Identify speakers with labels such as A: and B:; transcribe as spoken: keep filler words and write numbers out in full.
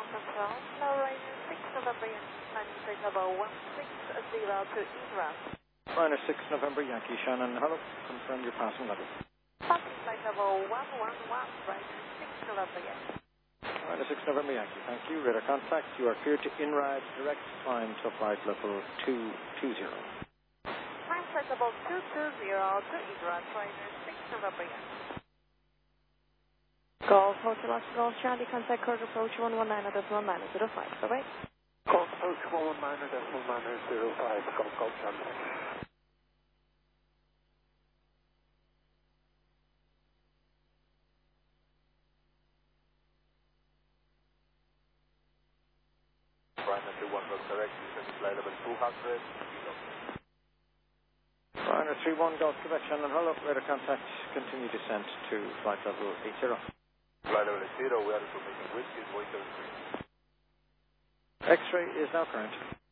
A: Control, now Ryanair six November Yankee, climbing flight level one six zero to Indra.
B: Ryanair six November Yankee, Shannon, hello. Confirm your passing level.
A: Passing flight level one one one, Ryanair six November Yankee.
B: Ryanair six November Yankee, thank you. Radar contact, you are cleared to INRAD, direct climb to flight level two two zero.
A: Climb flight level two two zero to Indra, Ryanair six November Yankee. Golf Hotel Oscar Golf Charlie, contact code approach one one nine decimal nine zero five, bye-bye.
C: Golf approach one one nine decimal nine zero five, Golf Golf Charlie.
D: Ryanair three one Golf direct, descend flight level two hundred.
B: Ryanair three one Golf Quebec, Shannon, hello. Radar contact, continue descent to flight level eight zero.
D: Flight level zero, we are information whiskey, voice over screen.
B: X-ray is now current.